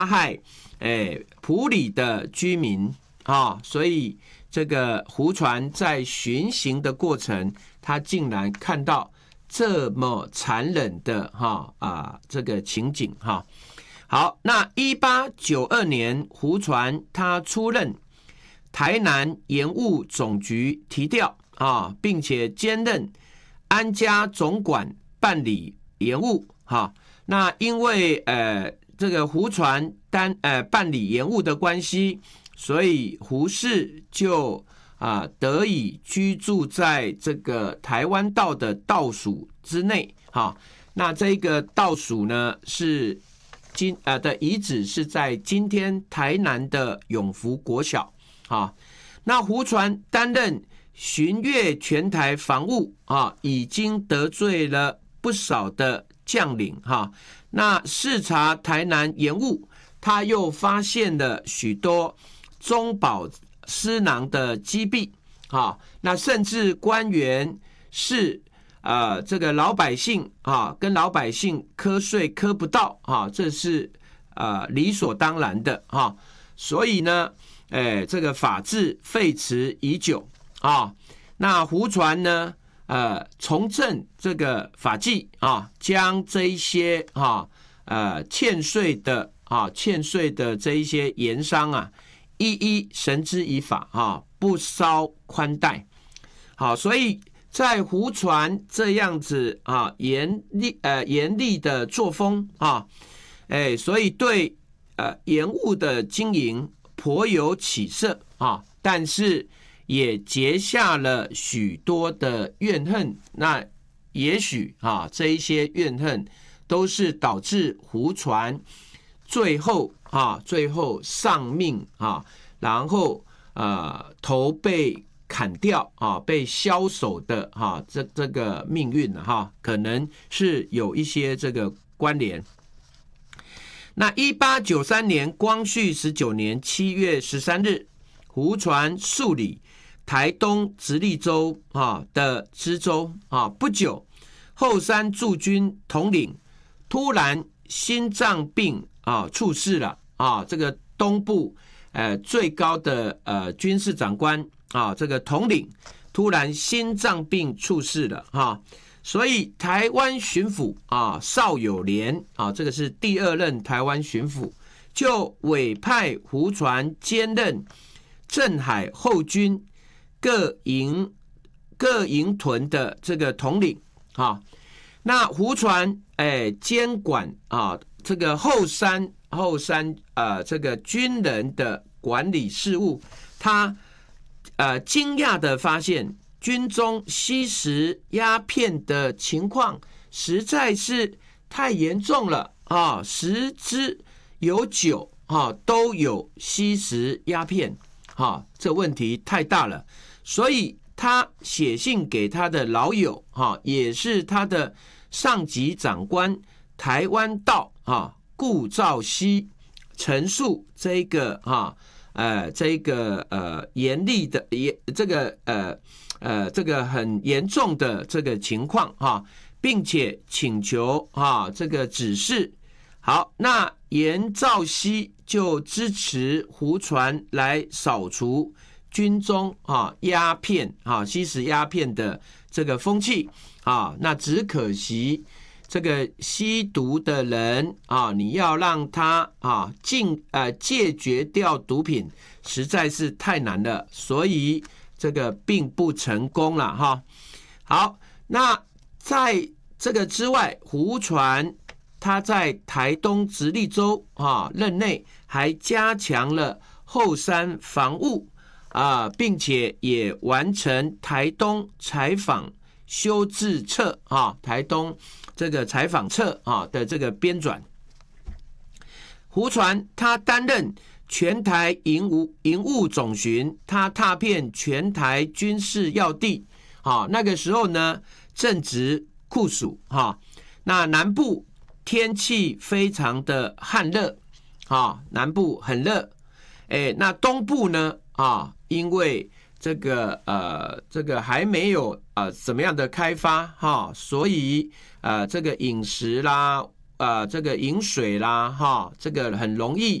害埔里的居民啊，所以这个胡传在巡行的过程，他竟然看到这么残忍的这个情景哈。好，那1892年，胡传他出任台南盐务总局提调啊，并且兼任安家总管办理盐务哈。那因为这个胡传办理盐务的关系，所以胡适就得以居住在这个台湾道的道署之内哈。那这个道署呢是的遗址是在今天台南的永福国小啊。那胡传担任巡阅全台防务啊，已经得罪了不少的将领哈。那视察台南盐务，他又发现了许多中饱私囊的积弊啊。那甚至官员是这个老百姓跟老百姓瞌税瞌不到这是理所当然的所以呢这个法制废弛已久那胡传呢重振这个法纪将这一些欠税的这一些盐商一一绳之以法不稍宽待。好，所以在胡传这样子严厉的作风所以对盐务的经营颇有起色但是也结下了许多的怨恨。那也许这一些怨恨都是导致胡传最后丧命然后头被砍掉被枭首的这个命运可能是有一些这个关联。那1893年光绪19年7月13日，胡传肃理台东直隶州的知州不久，后山驻军统领突然心脏病猝逝了这个东部最高的军事长官这个统领突然心脏病猝逝了所以台湾巡抚邵友莲这个是第2任台湾巡抚，就委派胡传兼任镇海后军各营屯的这个统领那胡传监管这个后山这个军人的管理事务。他惊讶的发现军中吸食鸦片的情况实在是太严重了10之有9都有吸食鸦片这问题太大了。所以他写信给他的老友也是他的上级长官台湾道顾兆熙，陈述这个严厉的这个很严重的这个情况并且请求这个指示。好，那严兆熙就支持胡传来扫除军中鸦片吸食鸦片的这个风气那只可惜这个吸毒的人你要让他戒绝掉毒品实在是太难了，所以这个并不成功了好，那在这个之外，胡传他在台东直隶州任内还加强了后山防务并且也完成台东采访修制册台东这个采访册的这个编纂。胡传他担任全台营务总巡，他踏遍全台军事要地那个时候呢正值酷暑那南部天气非常的旱热南部很热那东部呢因为这个还没有怎么样的开发所以这个饮食啦这个饮水啦，哈，这个很容易